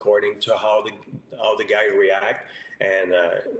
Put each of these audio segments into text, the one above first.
according to how the guy react. And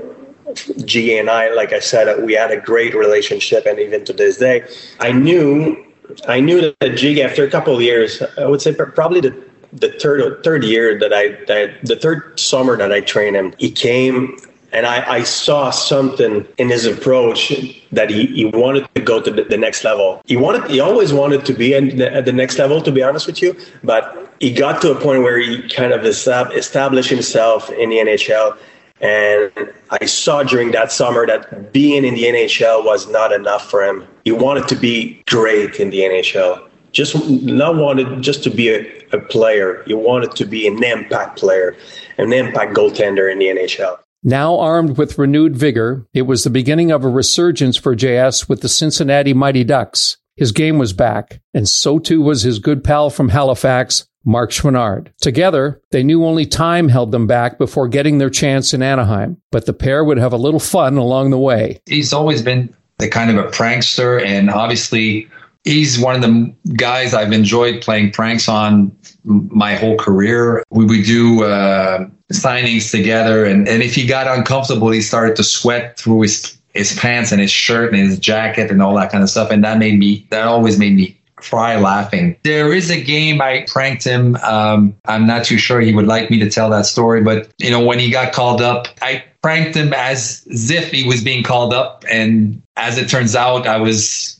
G and I, like I said, we had a great relationship, and even to this day, I knew that Jig, after a couple of years, I would say probably the third year the third summer that I trained him, he came. And I saw something in his approach that he wanted to go to the next level. He always wanted to be at the next level, to be honest with you. But he got to a point where he kind of established himself in the NHL. And I saw during that summer that being in the NHL was not enough for him. He wanted to be great in the NHL. Not wanted just to be a player. He wanted to be an impact player, an impact goaltender in the NHL. Now armed with renewed vigor, it was the beginning of a resurgence for JS with the Cincinnati Mighty Ducks. His game was back, and so too was his good pal from Halifax, Mark Chouinard. Together, they knew only time held them back before getting their chance in Anaheim, but the pair would have a little fun along the way. He's always been the kind of a prankster, and obviously he's one of the guys I've enjoyed playing pranks on my whole career. We would do signings together, and if he got uncomfortable, he started to sweat through his pants and his shirt and his jacket and all that kind of stuff. And that always made me cry laughing. There is a game I pranked him. I'm not too sure he would like me to tell that story, but when he got called up, I pranked him as if he was being called up. And as it turns out, I was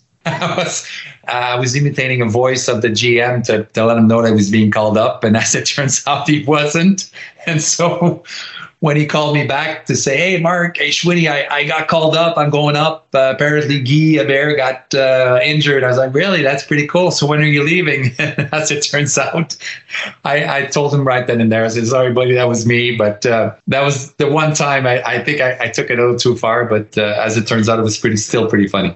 imitating a voice of the GM to let him know that he was being called up. And as it turns out, he wasn't. And so when he called me back to say, hey, Mark, hey, Schwitty, I got called up. I'm going up. Apparently, Guy Hebert got injured. I was like, really? That's pretty cool. So when are you leaving? As it turns out, I told him right then and there. I said, sorry, buddy, that was me. But that was the one time I think I took it a little too far. But as it turns out, it was still pretty funny.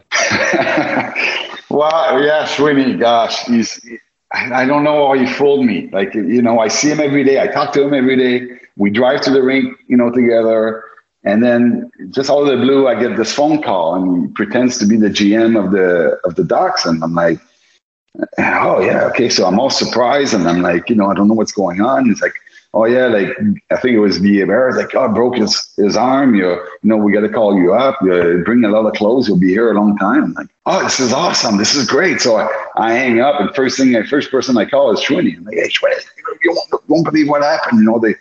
Well, yeah, Schwinny, gosh, I don't know how he fooled me. Like, I see him every day. I talk to him every day. We drive to the rink, together. And then just out of the blue, I get this phone call, and he pretends to be the GM of the Ducks. And I'm like, oh, yeah, okay. So I'm all surprised. And I'm like, I don't know what's going on. It's like, oh, yeah, like, I think it was the Hebert. Like, oh, broke his arm. We got to call you up. Bring a lot of clothes. You'll be here a long time. I'm like, oh, this is awesome. This is great. So I hang up, and first person I call is Schwinny. I'm like, hey, Schwinny, you won't believe what happened.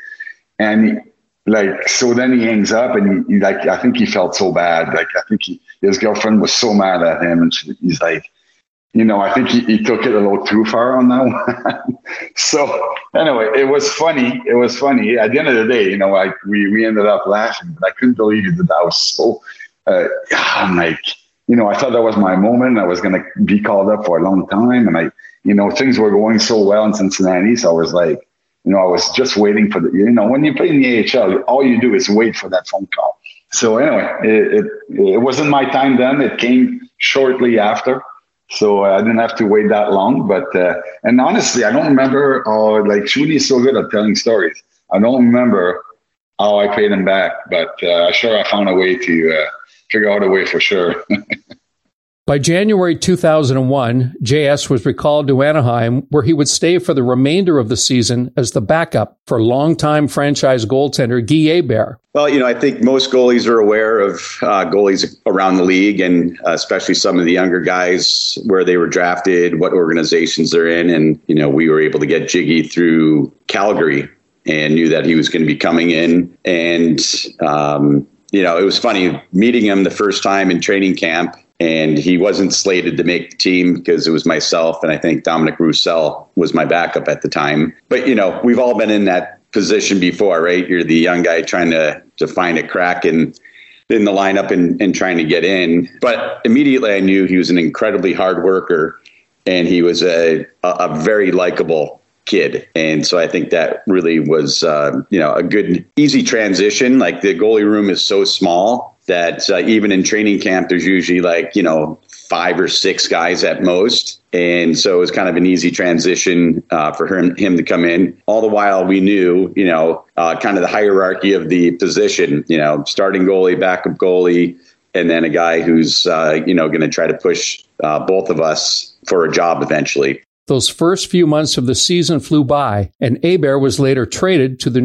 So then he hangs up, and he I think he felt so bad. Like, I think his girlfriend was so mad at him, and he's like, I think he took it a little too far on that one. So anyway, it was funny. At the end of the day, we ended up laughing, but I couldn't believe that I was so, I'm like, I thought that was my moment. I was going to be called up for a long time. And things were going so well in Cincinnati. So I was like, I was just waiting for when you play in the AHL, all you do is wait for that phone call. So anyway, it wasn't my time then. It came shortly after. So I didn't have to wait that long. But, and honestly, I don't remember Schwinny is so good at telling stories. I don't remember how I paid him back, but sure, I found a way to figure out a way for sure. By January 2001, JS was recalled to Anaheim, where he would stay for the remainder of the season as the backup for longtime franchise goaltender Guy Hebert. Well, I think most goalies are aware of goalies around the league, and especially some of the younger guys, where they were drafted, what organizations they're in. And, we were able to get Jiggy through Calgary and knew that he was going to be coming in. And, it was funny meeting him the first time in training camp. And he wasn't slated to make the team because it was myself, and I think Dominic Roussel was my backup at the time. But, we've all been in that position before, right? You're the young guy trying to find a crack in the lineup and trying to get in. But immediately I knew he was an incredibly hard worker, and he was a very likable kid. And so I think that really was, a good, easy transition. Like, the goalie room is so small that even in training camp, there's usually 5 or 6 guys at most. And so it was kind of an easy transition for him to come in. All the while we knew, kind of the hierarchy of the position, starting goalie, backup goalie, and then a guy who's, going to try to push both of us for a job eventually. Those first few months of the season flew by, and Hebert was later traded to the